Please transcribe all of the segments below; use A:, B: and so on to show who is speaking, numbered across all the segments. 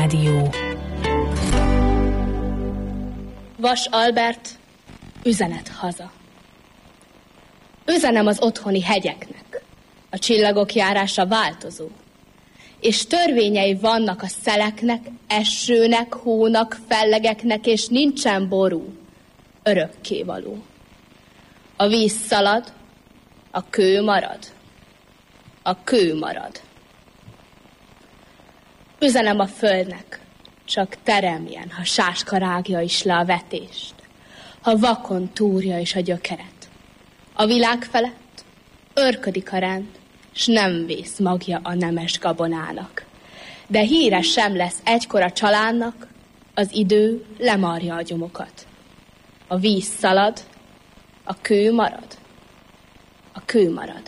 A: Rádió.
B: Vas Albert, üzenet haza. Üzenem az otthoni hegyeknek, a csillagok járása változó, és törvényei vannak a szeleknek, esőnek, hónak, fellegeknek, és nincsen ború, örökkévaló. A víz szalad, a kő marad, a kő marad. Üzenem a földnek, csak teremjen, ha sáska rágja is le a vetést, ha vakon túrja is a gyökeret. A világ felett örködik a rend, s nem vész magja a nemes gabonának. De híre sem lesz egykor a családnak, az idő lemarja a gyomokat. A víz szalad, a kő marad, a kő marad.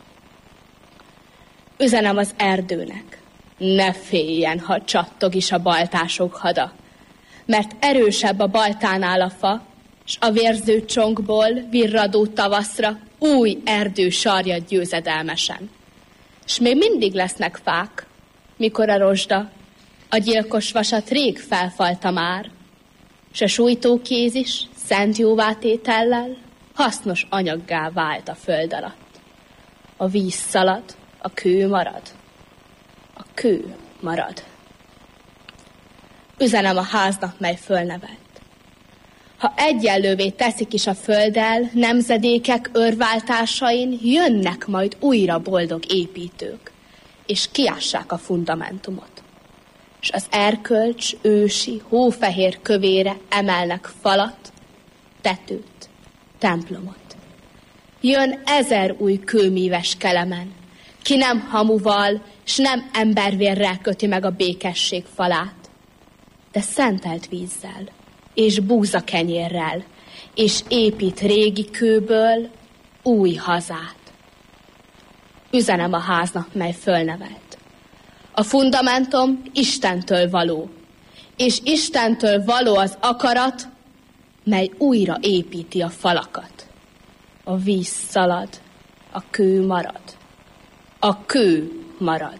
B: Üzenem az erdőnek, ne féljen, ha csattog is a baltások hada, mert erősebb a baltánál a fa, s a vérző csonkból virradó tavaszra új erdő sarjad győzedelmesen. S még mindig lesznek fák, mikor a rozsda a gyilkos vasat rég felfalta már, s a sújtókéz is szent jóvátétellel hasznos anyaggá vált a föld alatt. A víz szalad, a kő marad, a kő marad. Üzenem a háznak, mely fölnevelt. Ha egyenlővé teszik is a földdel, nemzedékek örváltásain jönnek majd újra boldog építők, és kiássák a fundamentumot. És az erkölcs ősi, hófehér kövére emelnek falat, tetőt, templomot. Jön 1000 új kőmíves kelemen, ki nem hamuval, s nem embervérrel köti meg a békesség falát, de szentelt vízzel, és búzakenyérrel, és épít régi kőből új hazát. Üzenem a háznak, mely fölnevelt. A fundamentum Istentől való, és Istentől való az akarat, mely újra építi a falakat. A víz szalad, a kő marad, a kő marad.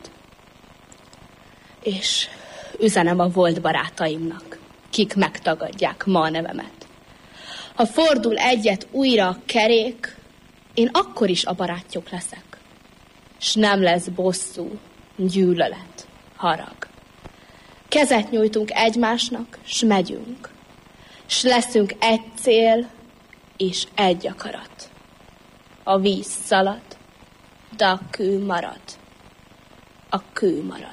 B: És üzenem a volt barátaimnak, kik megtagadják ma a nevemet. Ha fordul egyet újra a kerék, én akkor is a barátjuk leszek. S nem lesz bosszú, gyűlölet, harag. Kezet nyújtunk egymásnak, s megyünk. S leszünk egy cél, és egy akarat. A víz szalad, de a kő marad. A kő marad.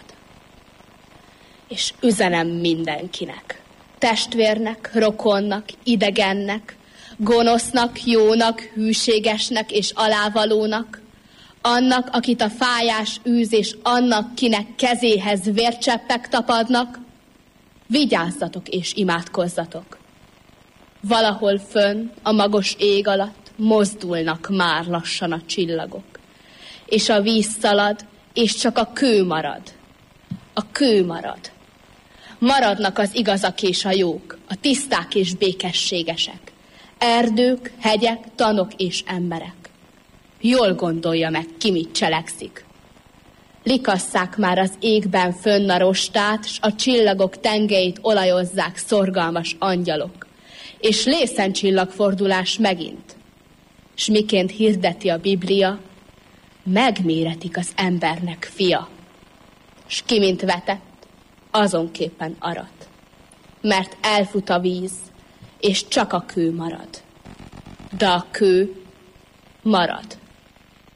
B: És üzenem mindenkinek. Testvérnek, rokonnak, idegennek, gonosznak, jónak, hűségesnek és alávalónak, annak, akit a fájás űz, és annak, kinek kezéhez vércseppek tapadnak, vigyázzatok és imádkozzatok. Valahol fönn, a magos ég alatt mozdulnak már lassan a csillagok, és a víz szalad, és csak a kő marad. A kő marad. Maradnak az igazak és a jók, a tiszták és békességesek, erdők, hegyek, tanok és emberek. Jól gondolja meg, ki mit cselekszik. Likasszák már az égben fönn a rostát, s a csillagok tengelyét olajozzák szorgalmas angyalok, és lészen csillagfordulás megint. S miként hirdeti a Biblia, megméretik az embernek fia, s ki mint vetett, azonképpen arat, mert elfut a víz, és csak a kő marad. De a kő marad.